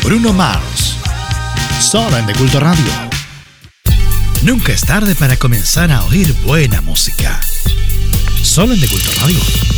Bruno Mars. Solo en De Culto Radio. Nunca es tarde para comenzar a oír buena música. Solo en De Culto Radio.